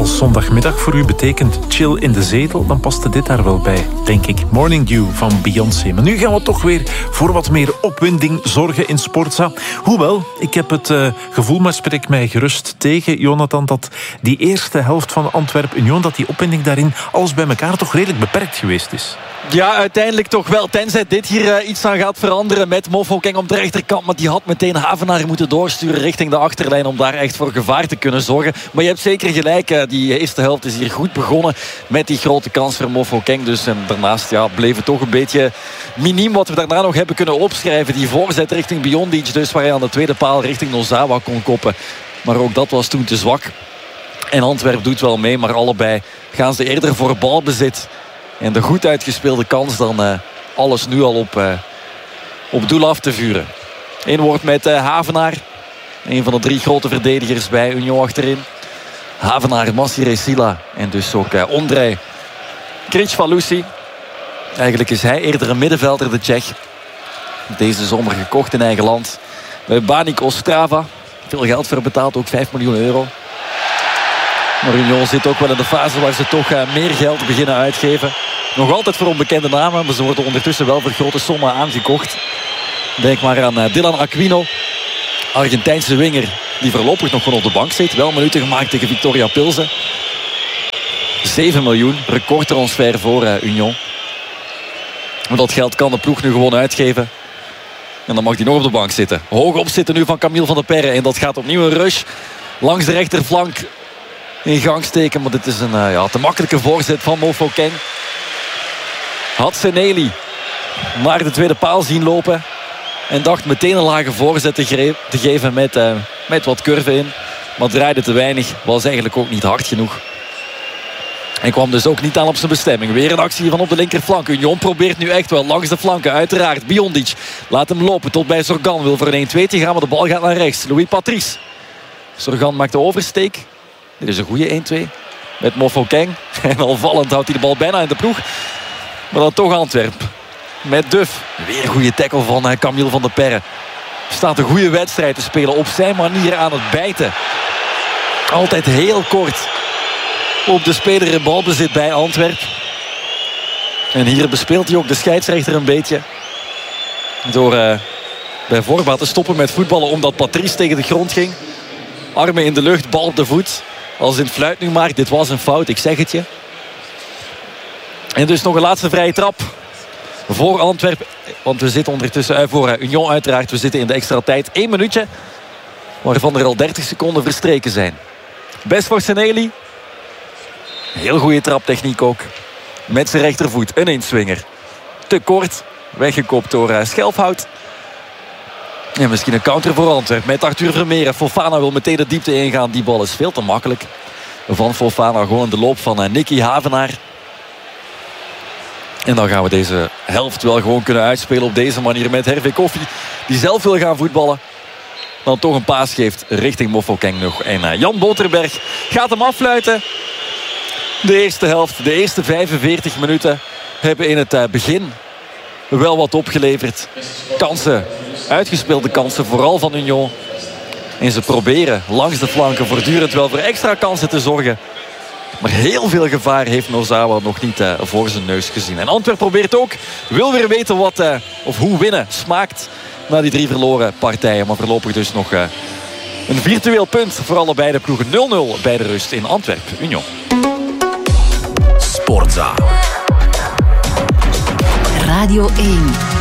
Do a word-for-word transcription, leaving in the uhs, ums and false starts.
als zondagmiddag voor u betekent chill in de zetel, dan past dit daar wel bij, denk ik. Morning Dew van Beyoncé. Maar nu gaan we toch weer voor wat meer opwinding zorgen in Sportza. Hoewel, ik heb het uh, gevoel, maar spreek mij gerust tegen, Jonathan, dat die eerste helft van Antwerp-Union, dat die opwinding daarin alles bij elkaar toch redelijk beperkt geweest is. Ja, uiteindelijk toch wel. Tenzij dit hier uh, iets aan gaat veranderen met Mofokeng op de rechterkant. Maar die had meteen Havenaar moeten doorsturen richting de achterlijn om daar echt voor gevaar te kunnen zorgen. Maar je hebt zeker gelijk. Uh, die eerste helft is hier goed begonnen met die grote kans voor Mofokeng. Dus en daarnaast ja, bleef het toch een beetje miniem wat we daarna nog hebben kunnen opschrijven. Die voorzet richting Biondic, dus waar hij aan de tweede paal richting Nozawa kon koppen. Maar ook dat was toen te zwak. En Antwerp doet wel mee, maar allebei gaan ze eerder voor balbezit. En de goed uitgespeelde kans dan uh, alles nu al op, uh, op doel af te vuren. Eén woord met uh, Havenaar. Een van de drie grote verdedigers bij Union achterin. Havenaar, Massiré Silla en dus ook uh, Ondrej Kricvalusi. Eigenlijk is hij eerder een middenvelder, de Tsjech. Deze zomer gekocht in eigen land. Bij Banik Ostrava. Veel geld voor betaald, ook vijf miljoen euro. Maar Union zit ook wel in de fase waar ze toch uh, meer geld beginnen uitgeven. Nog altijd voor onbekende namen, maar ze worden ondertussen wel voor grote sommen aangekocht. Denk maar aan uh, Dylan Aquino, Argentijnse winger, die voorlopig nog gewoon op de bank zit. Wel minuten gemaakt tegen Victoria Pilsen. zeven miljoen, recordtransfer voor uh, Union. Maar dat geld kan de ploeg nu gewoon uitgeven. En dan mag hij nog op de bank zitten. Hoog opzitten nu van Camille van der Perre. En dat gaat opnieuw een rush langs de rechterflank in gang steken. Maar dit is een uh, ja, te makkelijke voorzet van Mofokeng. Had Seneli naar de tweede paal zien lopen. En dacht meteen een lage voorzet te, gre- te geven met, uh, met wat curve in. Maar draaide te weinig. Was eigenlijk ook niet hard genoeg. En kwam dus ook niet aan op zijn bestemming. Weer een actie van op de linkerflank. Union probeert nu echt wel langs de flanken. Uiteraard Biondic laat hem lopen tot bij Zorgan. Wil voor een één twee gaan, maar de bal gaat naar rechts. Louis Patrice. Zorgan maakt de oversteek. Dit is een goede één twee. Met Mofokeng. En al vallend houdt hij de bal bijna in de ploeg. Maar dan toch Antwerp. Met Duff. Weer een goede tackle van Camille van der Perre. Staat een goede wedstrijd te spelen. Op zijn manier aan het bijten. Altijd heel kort. Op de speler in balbezit bij Antwerp. En hier bespeelt hij ook de scheidsrechter een beetje. Door uh, bij voorbaat te stoppen met voetballen. Omdat Patrice tegen de grond ging. Armen in de lucht, bal op de voet. Als in het fluit nu maar. Dit was een fout, ik zeg het je. En dus nog een laatste vrije trap. Voor Antwerpen. Want we zitten ondertussen uit voor Union uiteraard. We zitten in de extra tijd. Eén minuutje. Waarvan er al dertig seconden verstreken zijn. Best voor Seneli. Heel goede traptechniek ook. Met zijn rechtervoet. Een inswinger. Te kort. Weggekopt door uh, Schelfhout. En misschien een counter voor Antwerpen. Met Arthur Vermeeren. Fofana wil meteen de diepte ingaan. Die bal is veel te makkelijk. Van Fofana gewoon in de loop van uh, Nicky Havenaar. En dan gaan we deze helft wel gewoon kunnen uitspelen op deze manier. Met Hervé Koffie. Die zelf wil gaan voetballen. Dan toch een paas geeft richting Mofokeng nog. En uh, Jan Boterberg gaat hem affluiten. De eerste helft, de eerste vijfenveertig minuten hebben in het uh, begin wel wat opgeleverd. Kansen, uitgespeelde kansen, vooral van Union. En ze proberen langs de flanken voortdurend wel voor extra kansen te zorgen. Maar heel veel gevaar heeft Nozawa nog niet uh, voor zijn neus gezien. En Antwerp probeert ook, wil weer weten wat, uh, of hoe winnen smaakt na die drie verloren partijen. Maar voorlopig dus nog uh, een virtueel punt voor allebei de ploegen. nul nul bij de rust in Antwerp, Union. Sportza. Radio één.